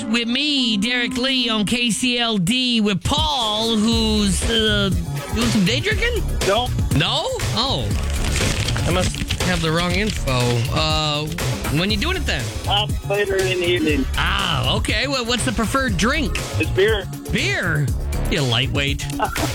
with me, Derek Lee, on KCLD with Paul, who's doing some day drinking? No. No? Oh. I must have the wrong info. When you doing it then? Later in the evening. Ah, okay. Well, what's the preferred drink? It's beer. Beer? You lightweight.